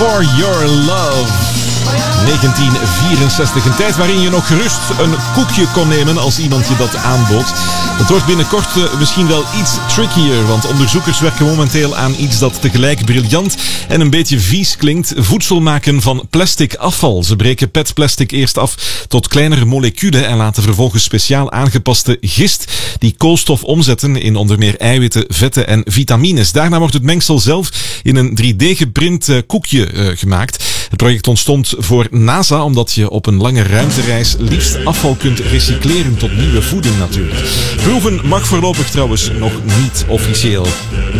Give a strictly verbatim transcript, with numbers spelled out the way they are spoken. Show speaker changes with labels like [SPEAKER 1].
[SPEAKER 1] For Your Love. negentien vierenzestig, een tijd waarin je nog gerust een koekje kon nemen als iemand je dat aanbood. Het wordt binnenkort uh, misschien wel iets trickier, want onderzoekers werken momenteel aan iets dat tegelijk briljant en een beetje vies klinkt. Voedsel maken van plastic afval. Ze breken petplastic eerst af tot kleinere moleculen en laten vervolgens speciaal aangepaste gist die koolstof omzetten in onder meer eiwitten, vetten en vitamines. Daarna wordt het mengsel zelf in een drie D geprint uh, koekje uh, gemaakt. Het project ontstond voor NASA, omdat je op een lange ruimtereis liefst afval kunt recycleren tot nieuwe voeding natuurlijk. Proeven mag voorlopig trouwens nog niet officieel.